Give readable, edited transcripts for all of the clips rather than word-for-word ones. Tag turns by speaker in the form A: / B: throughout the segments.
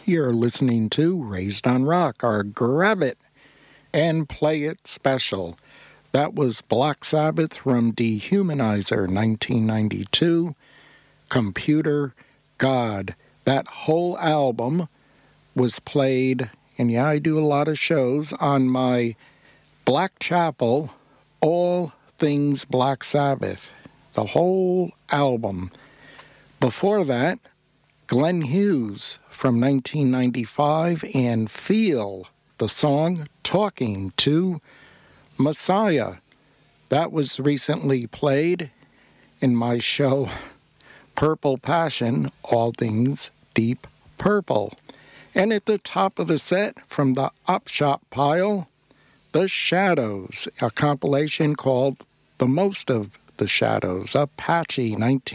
A: You're listening to Raised on Rock, our Grab It and Play It special. That was Black Sabbath from Dehumanizer, 1992, Computer God. That whole album was played, and yeah, I do a lot of shows on my Black Chapel, All Things Black Sabbath, the whole album. Before that, Glenn Hughes from 1995 and Feel, the song Talking to Messiah. That was recently played in my show Purple Passion, All Things Deep Purple. And at the top of the set from the Upshot pile, The Shadows, a compilation called The Most of the Shadows, Apache,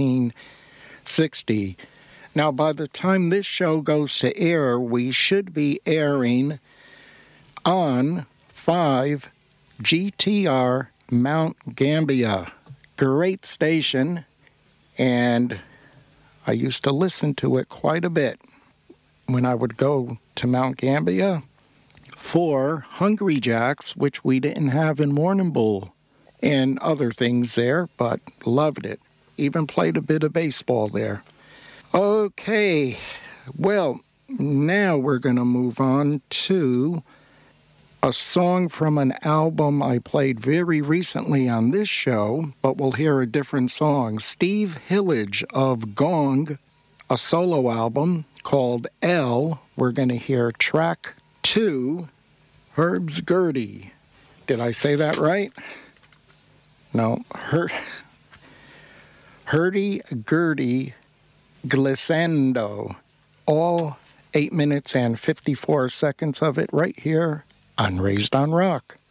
A: 1960. Now, by the time this show goes to air, we should be airing on 5 GTR Mount Gambier. Great station, and I used to listen to it quite a bit when I would go to Mount Gambier for Hungry Jacks, which we didn't have in Warrnambool, and other things there, but loved it. Even played a bit of baseball there. Okay, well, now we're going to move on to a song from an album I played very recently on this show, but we'll hear a different song. Steve Hillage of Gong, a solo album called L. We're going to hear track 2, Herb's Gurdy. Did I say that right? No, Hurdy-gurdy Glissando. All 8 minutes and 54 seconds of it right here on Raised on Rock.